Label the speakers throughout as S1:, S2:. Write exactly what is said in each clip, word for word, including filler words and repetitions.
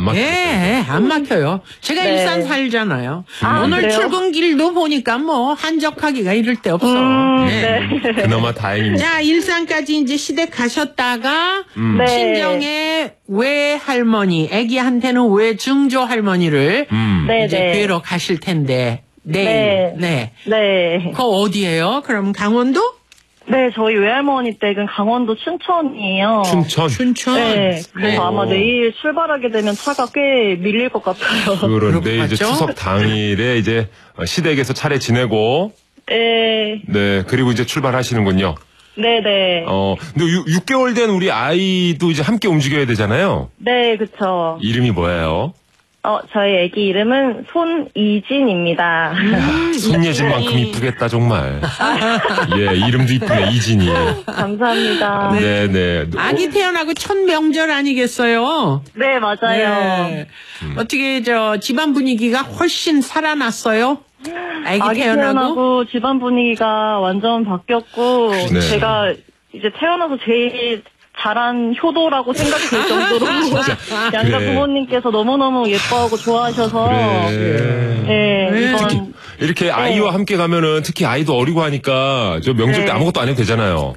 S1: 막히겠다.
S2: 예, 안 막혀요. 제가
S3: 네.
S2: 일산 살잖아요.
S3: 아,
S2: 오늘
S3: 그래요?
S2: 출근길도 보니까 뭐 한적하기가 이를 데 없어.
S3: 음,
S2: 네.
S3: 네.
S1: 그나마 다행입니다.
S2: 자, 일산까지 이제 시댁 가셨다가
S1: 음.
S3: 네.
S2: 친정의 외할머니, 아기한테는 외증조 할머니를
S1: 음.
S3: 네,
S2: 이제
S3: 네.
S2: 뵈러 가실 텐데 내일.
S3: 네.
S2: 네.
S3: 네.
S2: 그 어디예요? 그럼 강원도?
S3: 네, 저희 외할머니 댁은 강원도 춘천이에요.
S1: 춘천.
S2: 춘천.
S3: 네, 그래서
S1: 어.
S3: 아마 내일 출발하게 되면 차가 꽤 밀릴 것 같아요.
S1: 그런데
S2: 그럴
S1: 이제
S2: 것 같죠?
S1: 추석 당일에 이제 시댁에서 차례 지내고
S3: 네,
S1: 네 그리고 이제 출발하시는군요.
S3: 네네.
S1: 어 근데 육 개월 된 우리 아이도 이제 함께 움직여야 되잖아요.
S3: 네, 그쵸.
S1: 이름이 뭐예요?
S3: 어, 저희 애기 이름은 손이진입니다.
S1: 손예진만큼 이쁘겠다 정말. 예 이름도 이쁘네 이진이.
S3: 감사합니다. 네,
S1: 네네.
S2: 아기 태어나고 첫 명절 아니겠어요?
S3: 맞아요.
S2: 네. 어떻게 저 집안 분위기가 훨씬 살아났어요? 아기,
S3: 아기
S2: 태어나고?
S3: 태어나고 집안 분위기가 완전 바뀌었고,
S1: 네.
S3: 제가 이제 태어나서 제일 잘한 효도라고 생각이 들 정도로 양가
S1: 그래.
S3: 부모님께서 너무너무 예뻐하고 좋아하셔서
S1: 그래.
S3: 네,
S2: 네.
S3: 이건
S1: 이렇게 아이와 함께 가면은 특히 아이도 어리고 하니까 저 명절 때
S3: 네.
S1: 아무것도 안 해도 되잖아요.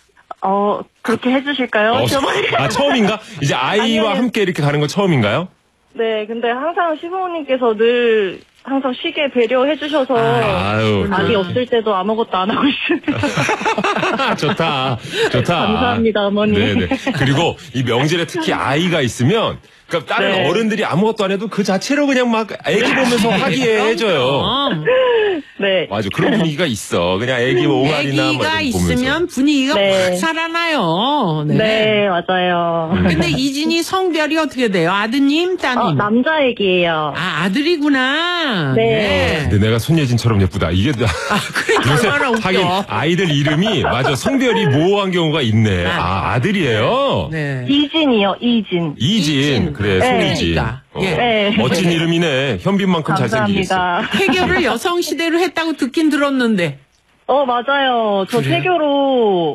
S3: 어 그렇게 해주실까요?
S1: 어,
S3: 시어머니?
S1: 아 처음인가? 이제 아이와
S3: 아니요, 아니요.
S1: 함께 이렇게 가는 건 처음인가요?
S3: 네, 근데 항상 시부모님께서 늘 항상 쉬게 배려해 주셔서
S1: 아유,
S3: 아기 없을 때도 아무것도 안 하고 있습니다.
S1: 좋다, 좋다.
S3: 감사합니다, 어머니.
S1: 네네. 그리고 이 명절에 특히 아이가 있으면, 그러니까 다른
S3: 네.
S1: 어른들이 아무것도 안 해도 그 자체로 그냥 막 애기 보면서 화기애애해져요.
S2: 어.
S3: 네.
S1: 맞아, 그런 분위기가 있어. 그냥 애기 뭐 옹알이나 뭐
S2: 아기가
S1: 이런 거 보면서.
S2: 있으면 분위기가
S3: 네.
S2: 확 살아나요. 네.
S3: 네, 맞아요.
S2: 근데 이진이 성별이 어떻게 돼요? 아드님, 따님?
S3: 어, 남자 애기예요.
S2: 아, 아들이구나.
S3: 네.
S1: 근데 내가 손예진처럼 예쁘다. 이게 나-
S2: 그러니까
S1: 요새
S2: 얼마나 웃겨.
S1: 하긴 아이들 이름이 맞아 성별이 모호한 경우가 있네. 아 아들이에요.
S2: 네.
S3: 이진이요, 이진.
S1: 이진,
S2: 이진.
S1: 그래
S3: 네.
S1: 손이진.
S2: 그러니까.
S1: 어.
S2: 예.
S3: 네.
S1: 멋진 이름이네. 현빈만큼 잘생기겠어.
S3: 감사합니다.
S2: 태교를 여성시대로 했다고 듣긴 들었는데.
S3: 어, 맞아요. 저
S2: 그래요?
S3: 태교로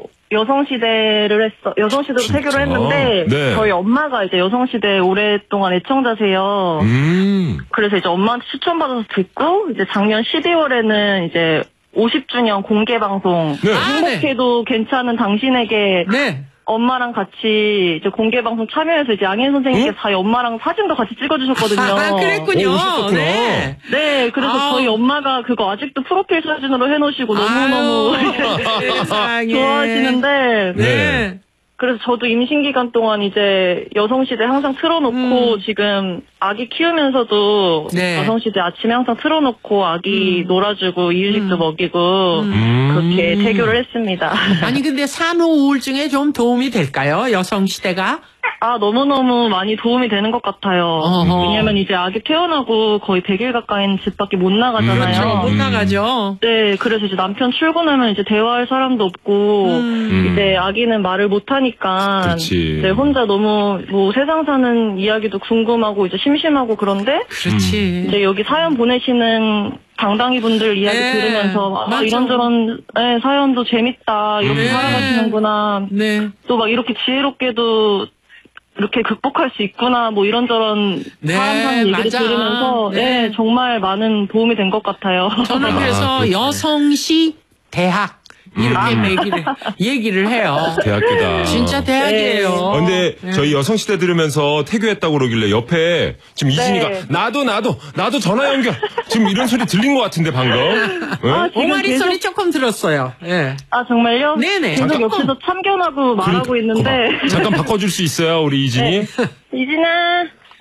S3: 여성시대를 했어, 여성시대로
S1: 진짜?
S3: 태교를 했는데,
S1: 네.
S3: 저희 엄마가 이제 여성시대 오랫동안 애청자세요.
S1: 음.
S3: 그래서 이제 엄마한테 추천받아서 듣고, 이제 작년 십이월에는 이제 오십 주년 공개방송,
S1: 네.
S2: 아, 네.
S3: 행복해도 괜찮은 당신에게
S2: 네.
S3: 엄마랑 같이 이제 공개방송 참여해서 이제 양현 선생님께서 저희 엄마랑 사진도 같이 찍어주셨거든요.
S2: 아, 그랬군요.
S1: 오, 오셨구나.
S2: 네.
S3: 네, 그래서
S2: 아.
S3: 저희 엄마가 그거 아직도 프로필 사진으로 해놓으시고 너무너무
S2: 아유, 세상에.
S3: 좋아하시는데,
S2: 네.
S3: 그래서 저도 임신 기간 동안 이제 여성시대 항상 틀어놓고
S2: 음.
S3: 지금 아기 키우면서도
S2: 네.
S3: 여성시대 아침에 항상 틀어놓고 아기
S2: 음.
S3: 놀아주고 이유식도
S2: 음.
S3: 먹이고
S1: 음.
S3: 그렇게 태교를 했습니다.
S2: 아니, 근데 산후 우울증에 좀 도움이 될까요? 여성시대가?
S3: 아, 너무너무 많이 도움이 되는 것 같아요.
S2: 어허.
S3: 왜냐면 이제 아기 태어나고 거의 백 일 가까이는 집 밖에 못
S2: 그렇죠.
S3: 나가잖아요.
S2: 못
S1: 음.
S2: 나가죠.
S3: 네, 그래서 이제 남편 출근하면 이제 대화할 사람도 없고,
S2: 음.
S3: 이제 아기는 말을 못 하니까,
S1: 그렇지.
S3: 이제 혼자 너무 뭐 세상 사는 이야기도 궁금하고 이제 심심하고 그런데,
S2: 그렇지.
S3: 이제 여기 사연 보내시는 당당히 분들 이야기
S2: 네,
S3: 들으면서, 아,
S2: 맞아.
S3: 이런저런 네, 사연도 재밌다, 이렇게
S2: 네.
S3: 살아가시는구나,
S2: 네.
S3: 또 막 이렇게 지혜롭게도 이렇게 극복할 수 있구나, 뭐 이런저런
S2: 네,
S3: 사람 사는 얘기를
S2: 맞아.
S3: 들으면서,
S2: 네.
S3: 네, 정말 많은 도움이 된 것 같아요.
S2: 저는
S1: 아,
S2: 그래서
S1: 그렇구나.
S2: 여성시 대학 이렇게
S1: 음.
S2: 얘기를, 얘기를 해요.
S1: 대학교다.
S2: 진짜 대학이에요.
S1: 어, 근데
S2: 네.
S1: 저희 여성시대 들으면서 태교했다고 그러길래 옆에 지금 이진이가
S3: 네.
S1: 나도 나도 나도 전화 연결 지금 이런 소리 들린 것 같은데 방금. 응?
S3: 아, 지금
S2: 옹알이
S3: 계속-
S2: 소리 조금 들었어요. 예.
S3: 아, 정말요?
S2: 네네.
S3: 계속
S2: 잠깐.
S3: 옆에서 참견하고 말하고
S1: 그러니까,
S3: 있는데.
S1: 거봐. 잠깐 바꿔줄 수 있어요 우리 이진이?
S3: 이진아,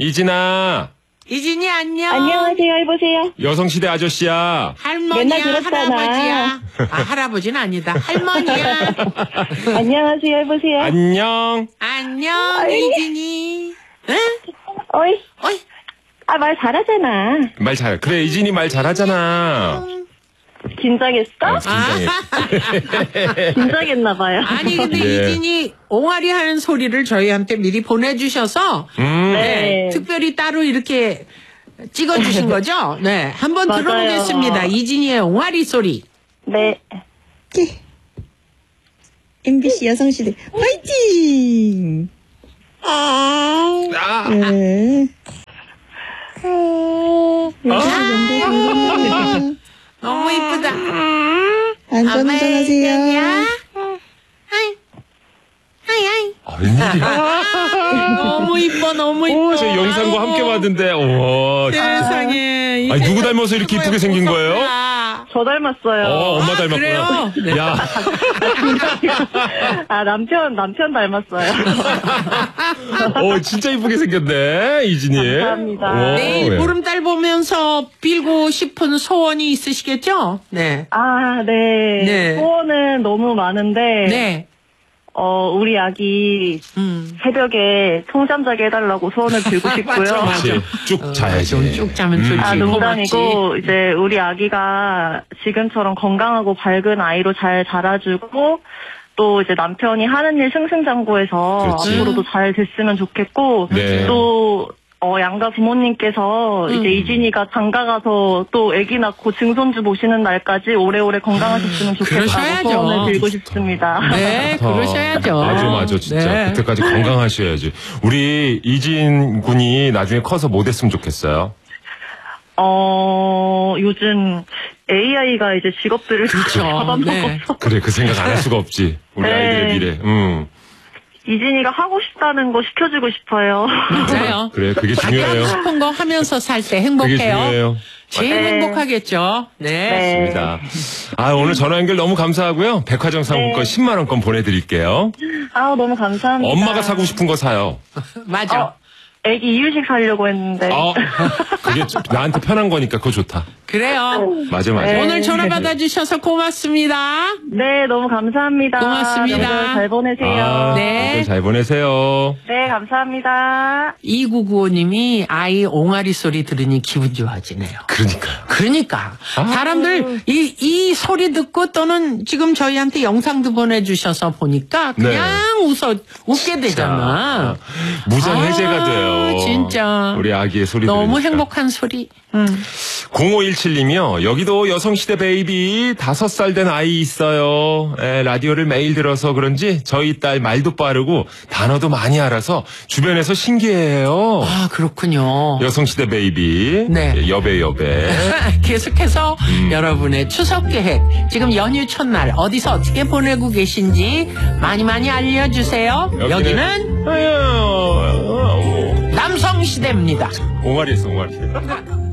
S1: 이진아
S2: 이진이 안녕.
S3: 안녕하세요, 해보세요.
S1: 여성시대 아저씨야.
S2: 할머니야,
S3: 맨날 들었잖아.
S2: 할아버지야. 아, 할아버지는 아니다. 할머니야.
S3: 안녕하세요, 해보세요.
S1: 안녕.
S2: 안녕,
S3: 어이.
S2: 이진이. 응?
S3: 어이,
S2: 어이.
S3: 아, 말 잘하잖아.
S1: 말 잘. 그래 이진이 말 잘하잖아.
S3: 긴장했어?
S1: 아, 긴장해.
S3: 긴장했나봐요.
S2: 아니, 근데
S1: 예.
S2: 이진이 옹알이 하는 소리를 저희한테 미리 보내주셔서,
S1: 음.
S2: 네.
S3: 네.
S2: 특별히 따로 이렇게 찍어주신 거죠? 네. 한번
S3: 맞아요.
S2: 들어보겠습니다. 이진이의 옹알이 소리.
S3: 네.
S4: 엠비씨 여성시대 화이팅!
S1: 아.
S4: 네. 건강합니다.
S2: 너무 이쁘다.
S4: 안전운전하세요.
S2: 하이. 하이, 하이.
S1: 아, 웬일이야.
S2: 너무 이뻐, 너무 이뻐.
S1: 오, 제 영상과 함께 봤는데, 와.
S2: 세상에.
S1: 아니, 누구 닮아서 이렇게 이쁘게 생긴 거예요?
S3: 저 닮았어요.
S1: 어, 엄마 닮았구나.
S2: 그래요? 네.
S1: 야.
S3: 아, 남편, 남편 닮았어요.
S1: 어, 진짜 이쁘게 생겼네, 이진이.
S3: 감사합니다.
S1: 오,
S2: 내일
S1: 예.
S2: 보름달 보면서 빌고 싶은 소원이 있으시겠죠? 네.
S3: 아, 네.
S2: 네.
S3: 소원은 너무 많은데,
S2: 네.
S3: 어, 우리 아기
S2: 음.
S3: 새벽에 통잠 자게 해달라고 소원을 빌고 싶고요.
S2: 맞아, 맞아.
S1: 그렇지. 쭉 자야지.
S2: 좀 쭉 자면 좋지.
S3: 아,
S2: 고맙지.
S3: 농담이고, 이제 우리 아기가 지금처럼 건강하고 밝은 아이로 잘 자라주고, 또 이제 남편이 하는 일 승승장구해서
S1: 그렇지.
S3: 앞으로도 잘 됐으면 좋겠고,
S1: 네.
S3: 또, 어, 양가 부모님께서
S2: 음.
S3: 이제 이진이가 장가 가서 또 아기 낳고 증손주 모시는 날까지 오래오래 건강하셨으면 좋겠다고
S2: 그러셔야죠.
S3: 소원을 빌고 싶습니다.
S2: 네,
S1: 아,
S2: 그러셔야죠.
S1: 맞아, 맞아, 진짜.
S2: 네.
S1: 그때까지 건강하셔야지. 우리 이진 군이 나중에 커서 뭐 됐으면 좋겠어요?
S3: 어, 요즘 에이아이가 이제 직업들을
S2: 그렇죠.
S3: 잡아먹어서
S2: 네.
S1: 그래, 그 생각 안 할 수가 없지. 우리
S3: 네.
S1: 아이들의 미래. 음.
S3: 이진이가 하고 싶다는 거 시켜주고 싶어요.
S2: 맞아요.
S1: 그래, 그게
S2: 자기 하고
S1: 중요해요.
S2: 싶은 거 하면서 살 때
S1: 그게
S2: 행복해요.
S1: 중요해요.
S2: 제일
S3: 네.
S2: 행복하겠죠. 네.
S3: 네.
S1: 맞습니다. 아, 오늘 전화 연결 너무 감사하고요. 백화점 상품권
S3: 네.
S1: 십만 원권 보내드릴게요.
S3: 아, 너무 감사합니다.
S1: 엄마가 사고 싶은 거 사요.
S2: 맞아.
S3: 어, 애기 이유식 사려고 했는데.
S1: 어, 그게 좀 나한테 편한 거니까 그거 좋다.
S2: 그래요.
S1: 맞아, 맞아.
S3: 네.
S2: 오늘 전화 받아주셔서 고맙습니다.
S3: 네, 너무 감사합니다.
S2: 고맙습니다.
S3: 명절 잘 보내세요.
S1: 아,
S2: 네.
S1: 명절 잘 보내세요.
S3: 네, 감사합니다.
S2: 이구구오님이 아이 옹알이 소리 들으니 기분 좋아지네요.
S1: 그러니까요.
S2: 그러니까
S1: 아.
S2: 사람들 이, 이 소리 듣고 또는 지금 저희한테 영상도 보내주셔서 보니까 그냥 웃어 웃게 되잖아.
S1: 무장
S2: 아,
S1: 해제가 돼요.
S2: 진짜.
S1: 우리 아기의 소리
S2: 너무
S1: 들으니까.
S2: 행복한 소리. 음.
S1: 공오일칠님이요. 여기도 여성시대 베이비 다섯 살 된 아이 있어요. 에, 라디오를 매일 들어서 그런지 저희 딸 말도 빠르고 단어도 많이 알아서 주변에서 신기해요.
S2: 아 그렇군요.
S1: 여성시대 베이비.
S2: 네.
S1: 예, 여배 여배.
S2: 계속해서
S1: 음.
S2: 여러분의 추석 계획 지금 연휴 첫날 어디서 어떻게 보내고 계신지 많이 많이 알려주세요. 여기는
S1: 여기는
S2: 남성시대입니다.
S1: 옹알이 있어 옹알이.